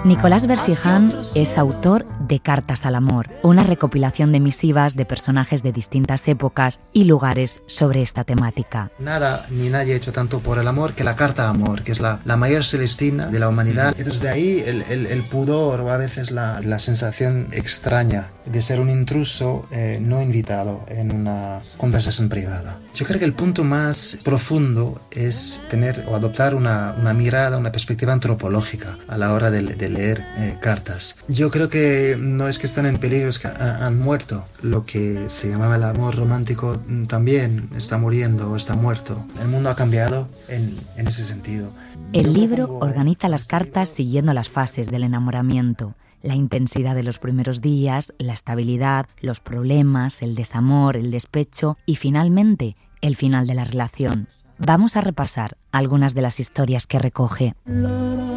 Nicolás Versiján es autor de Cartas al amor, una recopilación de misivas de personajes de distintas épocas y lugares sobre esta temática. Nada ni nadie ha hecho tanto por el amor que la carta amor, que es la mayor celestina de la humanidad. Entonces de ahí el pudor o a veces la sensación extraña de ser un intruso no invitado en una conversación privada. Yo creo que el punto más profundo es tener o adoptar una mirada, una perspectiva antropológica a la hora de leer cartas. Yo creo que no es que están en peligro, es que han muerto. Lo que se llamaba el amor romántico también está muriendo o está muerto. El mundo ha cambiado en ese sentido. El libro organiza las cartas siguiendo las fases del enamoramiento. La intensidad de los primeros días, la estabilidad, los problemas, el desamor, el despecho y finalmente el final de la relación. Vamos a repasar algunas de las historias que recoge.